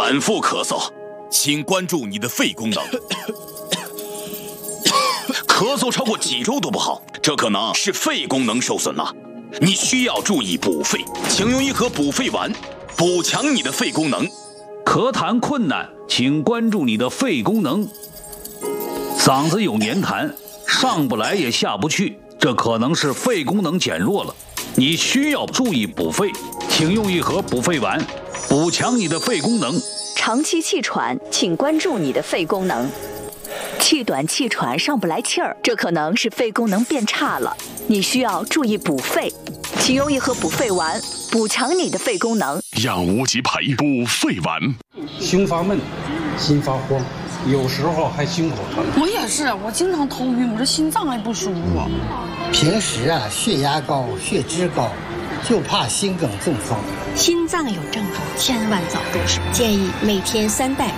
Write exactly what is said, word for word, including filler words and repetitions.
反复咳嗽，请关注你的肺功能。咳嗽超过几周都不好，这可能是肺功能受损了。你需要注意补肺，请用一盒补肺丸，补强你的肺功能。 咳痰困难，请关注你的肺功能。嗓子有黏痰，上不来也下不去，这可能是肺功能减弱了。你需要注意补肺，请用一盒补肺丸，补强你的肺功能。 长期气喘，请关注你的肺功能。气短气喘上不来气儿，这可能是肺功能变差了，你需要注意补肺，请用一盒补肺丸，补强你的肺功能。 养无极培补肺丸。 胸发闷，心发慌，有时候还胸口疼。 我也是，我经常头晕，我这心脏还不舒服。 平时啊，血压高，血脂高，就怕心梗中风。 心脏有症状，千万早重视，建议每天三袋。